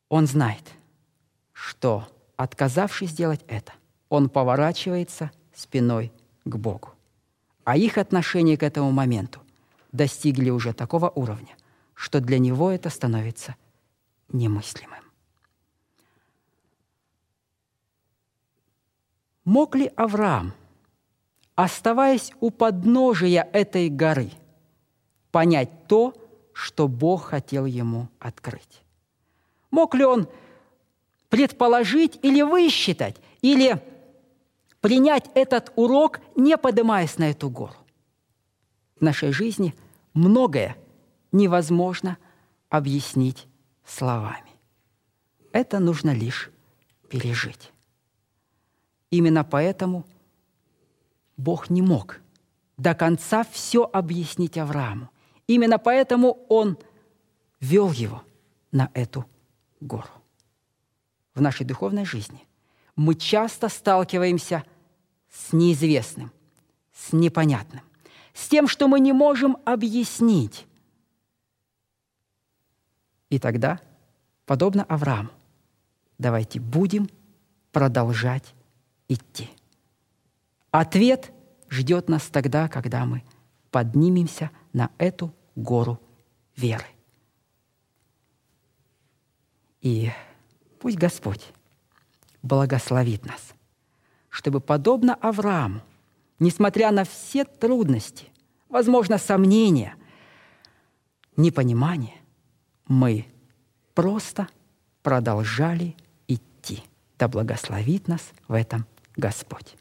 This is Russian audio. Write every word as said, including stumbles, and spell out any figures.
Он знает, что, отказавшись сделать это, он поворачивается спиной к Богу. А их отношения к этому моменту достигли уже такого уровня, что для него это становится немыслимым. Мог ли Авраам, оставаясь у подножия этой горы, понять то, что Бог хотел ему открыть? Мог ли он предположить или высчитать, или принять этот урок, не поднимаясь на эту гору? В нашей жизни многое невозможно объяснить словами. Это нужно лишь пережить. Именно поэтому Бог не мог до конца все объяснить Аврааму. Именно поэтому Он вел его на эту гору. В нашей духовной жизни мы часто сталкиваемся с неизвестным, с непонятным, с тем, что мы не можем объяснить. И тогда, подобно Аврааму, давайте будем продолжать идти. Ответ ждет нас тогда, когда мы поднимемся на эту гору веры. И пусть Господь благословит нас, чтобы, подобно Аврааму, несмотря на все трудности, возможно, сомнения, непонимание, мы просто продолжали идти. Да благословит нас в этом Господь.